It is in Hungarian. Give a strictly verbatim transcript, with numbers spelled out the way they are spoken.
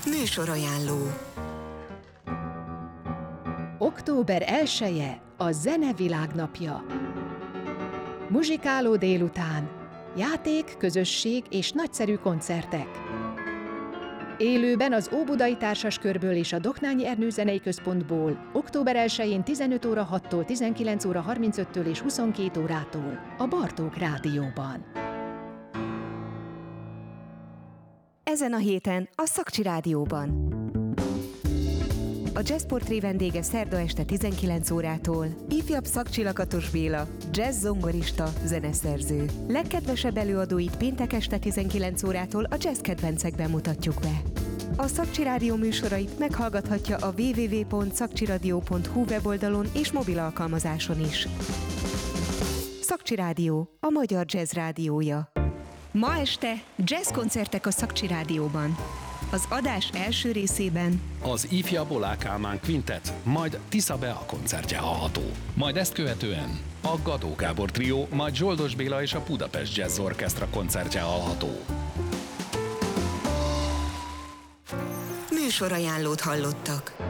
Műsorajánló. október elseje a Zene Világnapja. Muzsikáló délután, játék, közösség és nagyszerű koncertek. Élőben az Óbudai Társaskörből és a Doknányi Ernő Zenei Központból október elsején tizenöt óra hattól tizenkilenc óra harmincöttől és huszonkét órától a Bartók Rádióban. Ezen a héten a Szakcsi Rádióban. A Jazzportré vendége szerda este tizenkilenc órától ifjabb Szakcsi Lakatos Béla, jazz zongorista, zeneszerző. Legkedvesebb előadóit péntek este tizenkilenc órától a jazz kedvencekben mutatjuk be. A Szakcsi Rádió műsorait meghallgathatja a double-u double-u double-u pont szakcsiradio pont hu weboldalon és mobil alkalmazáson is. Szakcsi Rádió, a magyar jazz rádiója. Ma este jazzkoncertek a Szakcsi Rádióban. Az adás első részében az ifjabb Oláh Kálmán Quintet, majd Tisza Bea koncertje hallható. Majd ezt követően a Gadó Gábor trió, majd Zsoldos Béla és a Budapest Jazz Orchestra koncertje hallható. Műsorajánlót hallottak.